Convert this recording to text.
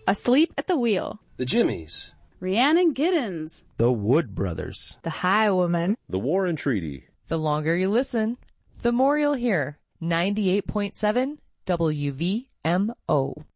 Asleep at the Wheel. The Jimmies. Rhiannon Giddens. The Wood Brothers. The Highwoman. The War and Treaty. The longer you listen, the more you'll hear. 98.7 WVMO.